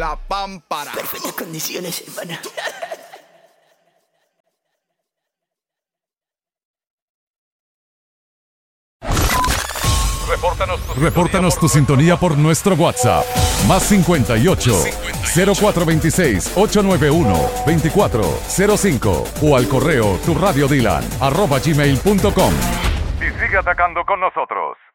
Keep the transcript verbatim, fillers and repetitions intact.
La Pámpara. Perfectas condiciones, hermana. Repórtanos tu, Repórtanos tu sintonía por nuestro WhatsApp. Más cincuenta y ocho, cero cuatro veintiséis, ochocientos noventa y uno, veinticuatro cero cinco o al correo tu radio dylan arroba gmail punto com. y sigue atacando con nosotros.